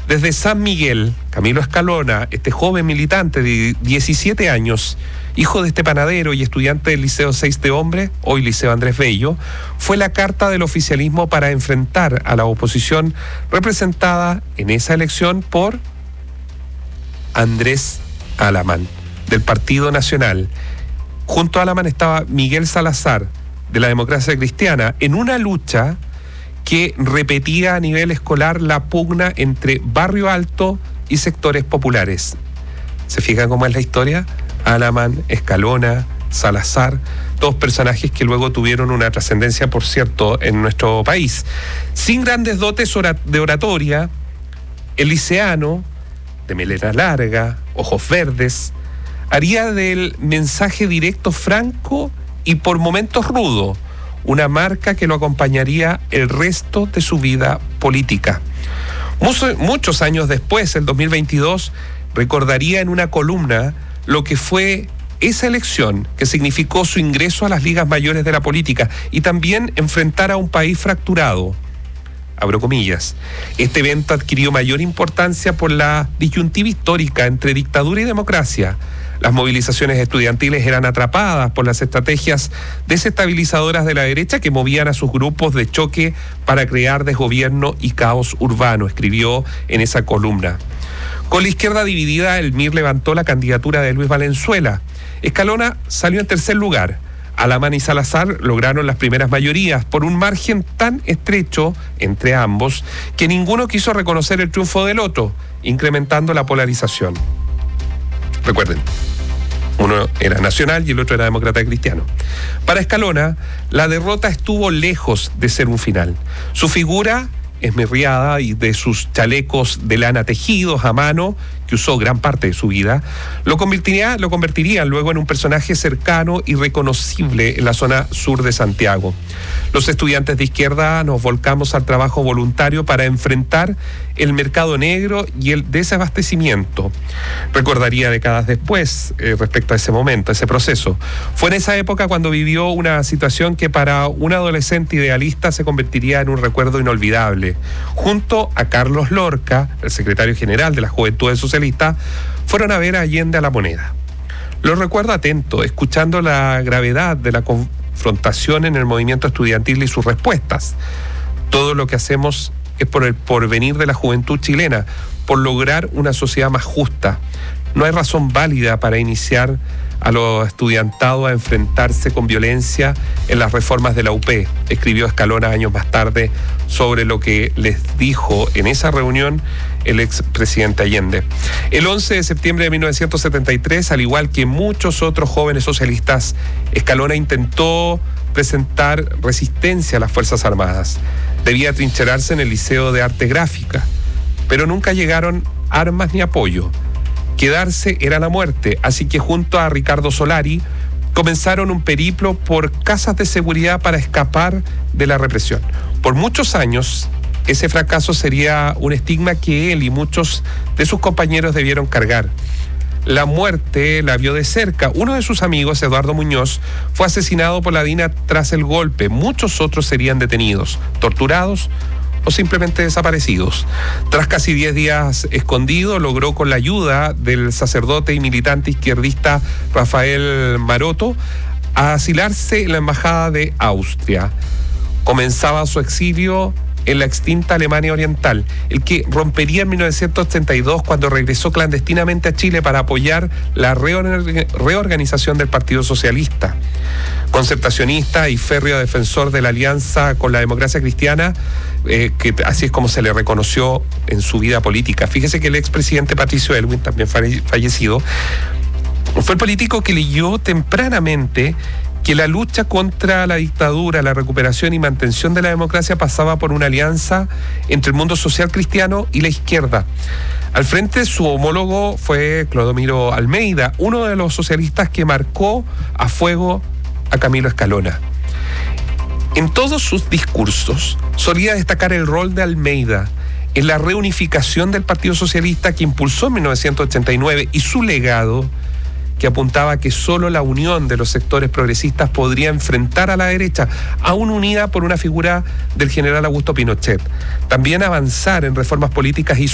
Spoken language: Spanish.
Desde San Miguel, Camilo Escalona, este joven militante de 17 años, hijo de este panadero y estudiante del Liceo 6 de Hombres, hoy Liceo Andrés Bello, fue la carta del oficialismo para enfrentar a la oposición representada en esa elección por Andrés Alamán, del Partido Nacional. Junto a Alamán estaba Miguel Salazar, de la Democracia Cristiana, en una lucha que repetía a nivel escolar la pugna entre Barrio Alto y sectores populares. ¿Se fijan cómo es la historia? Alamán, Escalona, Salazar, todos personajes que luego tuvieron una trascendencia, por cierto, en nuestro país. Sin grandes dotes de oratoria, el liceano, de melena larga, ojos verdes, haría del mensaje directo franco y por momentos rudo, una marca que lo acompañaría el resto de su vida política. Muchos años después, el 2022, recordaría en una columna lo que fue esa elección que significó su ingreso a las ligas mayores de la política y también enfrentar a un país fracturado. Abro comillas. Este evento adquirió mayor importancia por la disyuntiva histórica entre dictadura y democracia. Las movilizaciones estudiantiles eran atrapadas por las estrategias desestabilizadoras de la derecha que movían a sus grupos de choque para crear desgobierno y caos urbano, escribió en esa columna. Con la izquierda dividida, el MIR levantó la candidatura de Luis Valenzuela. Escalona salió en tercer lugar. Alamán y Salazar lograron las primeras mayorías por un margen tan estrecho entre ambos que ninguno quiso reconocer el triunfo del otro, incrementando la polarización. Recuerden, uno era nacional y el otro era demócrata cristiano. Para Escalona, la derrota estuvo lejos de ser un final. Su figura esmirriada y de sus chalecos de lana tejidos a mano, que usó gran parte de su vida, lo convertirían luego en un personaje cercano y reconocible en la zona sur de Santiago. Los estudiantes de izquierda nos volcamos al trabajo voluntario para enfrentar el mercado negro y el desabastecimiento. Recordaría décadas después respecto a ese momento, a ese proceso. Fue en esa época cuando vivió una situación que para un adolescente idealista se convertiría en un recuerdo inolvidable. Junto a Carlos Lorca, el secretario general de la Juventudes Socialistas, fueron a ver a Allende a la Moneda. Lo recuerdo atento, escuchando la gravedad de la confrontación en el movimiento estudiantil y sus respuestas. Todo lo que hacemos es por el porvenir de la juventud chilena, por lograr una sociedad más justa. No hay razón válida para iniciar a los estudiantados a enfrentarse con violencia en las reformas de la UP, escribió Escalona años más tarde sobre lo que les dijo en esa reunión el expresidente Allende. El 11 de septiembre de 1973, al igual que muchos otros jóvenes socialistas, Escalona intentó presentar resistencia a las Fuerzas Armadas. Debía trincherarse en el Liceo de Arte Gráfica, pero nunca llegaron armas ni apoyo. Quedarse era la muerte, así que junto a Ricardo Solari comenzaron un periplo por casas de seguridad para escapar de la represión. Por muchos años, ese fracaso sería un estigma que él y muchos de sus compañeros debieron cargar. La muerte la vio de cerca. Uno de sus amigos, Eduardo Muñoz, fue asesinado por la DINA tras el golpe. Muchos otros serían detenidos, torturados o simplemente desaparecidos. Tras casi 10 días escondido, logró con la ayuda del sacerdote y militante izquierdista Rafael Maroto asilarse en la embajada de Austria. Comenzaba su exilio en la extinta Alemania Oriental, el que rompería en 1982 cuando regresó clandestinamente a Chile para apoyar la reorganización del Partido Socialista. Concertacionista y férreo defensor de la alianza con la democracia cristiana, que así es como se le reconoció en su vida política. Fíjese que el expresidente Patricio Aylwin, también fallecido, fue el político que leyó tempranamente que la lucha contra la dictadura, la recuperación y mantención de la democracia pasaba por una alianza entre el mundo social cristiano y la izquierda. Al frente, su homólogo fue Clodomiro Almeida, uno de los socialistas que marcó a fuego a Camilo Escalona. En todos sus discursos solía destacar el rol de Almeida en la reunificación del Partido Socialista que impulsó en 1989 y su legado, que apuntaba a que solo la unión de los sectores progresistas podría enfrentar a la derecha, aún unida por una figura del general Augusto Pinochet. También avanzar en reformas políticas y